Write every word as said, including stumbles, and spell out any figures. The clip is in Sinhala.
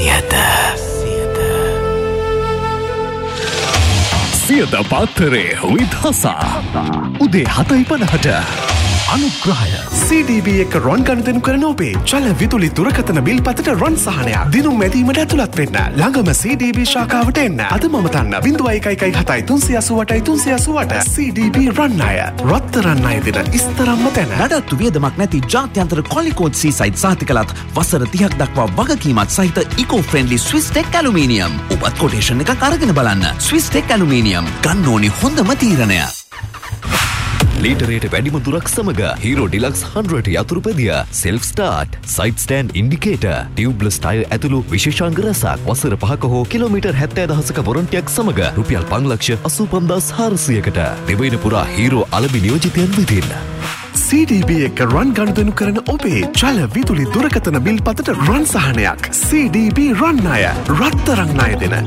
සියත සියත පාත්තරේ විත් හසා උදේ හතයි පනහට අනුග්‍රහය සී ඩී බී එක රොන් ගනුදෙනු කරන ඔබේ චල විදුලි දුරකථන බිල් පතට රොන් සහනයක් දිනුම් මැදීමට ඇතුළත් වෙන්න ළඟම සී ඩී බී ශාඛාවට එන්න අද මම තන්න බිංදුව එකයි එකයි හතයි තුන්සිය අසූ අටයි තුන්සිය අසූ අට සී ඩී බී රන් අය රත්තරන් අය දෙන ඉස්තරම්ම තැන නඩත්තු වියදමක් නැති ජාත්‍යන්තර කොලිකෝඩ් සීසයිඩ් සහතිකලත් වසර තිහක් දක්වා වගකීමත් සහිත ඉකෝ ෆ්‍රෙන්ඩලි ස්විස් ටෙක් ඇලුමිනියම් ඔබත් කොටේෂන් එකක් අරගෙන බලන්න ස්විස් ටෙක් ඇලුමිනියම් ගන්න ඕනි හොඳම තීරණය ලීටරයට වැඩිම දුරක් සමග hero ඩිලක්ස් හන්ඩ්‍රඩ් යතුරු පැදිය self start side stand indicator ටියුබ්ලස් tyre ඇතුළු විශේෂාංග රැසක් වසර පහක හෝ කිලෝමීටර් හැත්තෑ දහසක වොරන්ටියක් සමග රුපියල් පන්ලක්ෂ අසූ පන්දාස් හාරසියකට දෙවයින පුරා හීරෝ අලබි නියෝජිතයන් වෙතින් සී ඩී බී එක රන් ගනුදෙනු කරන ඔබේ චල විදුලි දුරකථන බිල් පතට රන් සහනයක් සී ඩී බී රන් අය රත්තරන් ණය දෙන